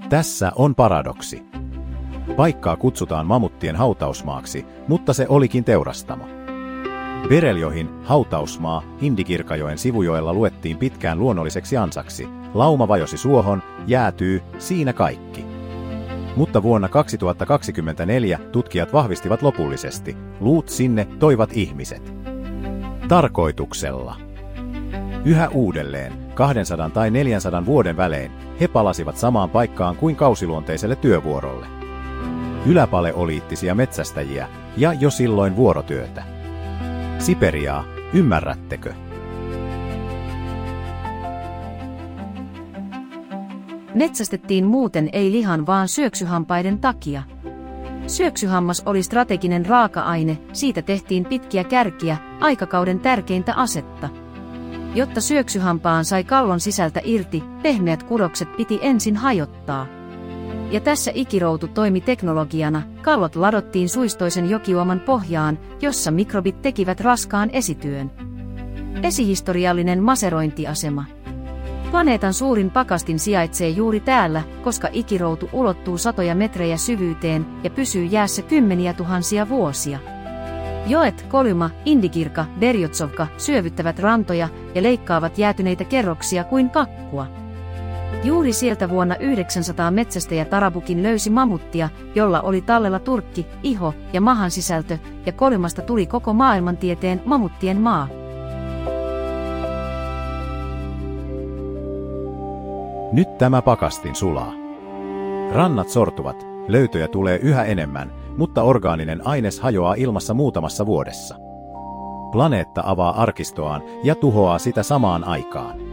Tässä on paradoksi. Paikkaa kutsutaan mamuttien hautausmaaksi, mutta se olikin teurastamo. Bereljovin hautausmaa Indikirkajoen sivujoella luettiin pitkään luonnolliseksi ansaksi. Lauma vajosi suohon, jäätyy, siinä kaikki. Mutta vuonna 2024 tutkijat vahvistivat lopullisesti, luut sinne toivat ihmiset. Tarkoituksella. Yhä uudelleen, 200 tai 400 vuoden välein, he palasivat samaan paikkaan kuin kausiluonteiselle työvuorolle. Yläpaleoliittisia metsästäjiä ja jo silloin vuorotyötä. Siperiaa, ymmärrättekö? Metsästettiin muuten ei lihan vaan syöksyhampaiden takia. Syöksyhammas oli strateginen raaka-aine, siitä tehtiin pitkiä kärkiä, aikakauden tärkeintä asetta. Jotta syöksyhampaan sai kallon sisältä irti, pehmeät kudokset piti ensin hajottaa. Ja tässä ikiroutu toimi teknologiana, kallot ladottiin suistoisen jokiuoman pohjaan, jossa mikrobit tekivät raskaan esityön. Esihistoriallinen maserointiasema. Planeetan suurin pakastin sijaitsee juuri täällä, koska ikiroutu ulottuu satoja metrejä syvyyteen ja pysyy jäässä kymmeniä tuhansia vuosia. Joet, Kolyma, Indikirka, Berjotsovka syövyttävät rantoja ja leikkaavat jäätyneitä kerroksia kuin kakkua. Juuri sieltä vuonna 900 metsästäjä Tarabukin löysi mamuttia, jolla oli tallella turkki, iho ja mahan sisältö, ja Kolymasta tuli koko maailmantieteen mamuttien maa. Nyt tämä pakastin sulaa. Rannat sortuvat, löytöjä tulee yhä enemmän, mutta orgaaninen aines hajoaa ilmassa muutamassa vuodessa. Planeetta avaa arkistoaan ja tuhoaa sitä samaan aikaan.